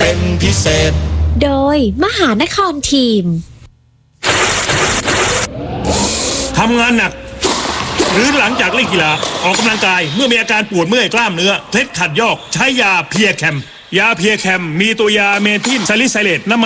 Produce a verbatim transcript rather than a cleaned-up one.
เป็นพิเศษโดยมหานครทีมทำงานหนักหรือหลังจากเล่นกีฬาออกกำลังกายเมื่อมีอาการปวดเมื่อยกล้ามเนื้อเคล็ดขัดยอกใช้ยาเพียแคมยาเพียแคมมีตัวยาเมทิลซาลิไซเลตน้ำ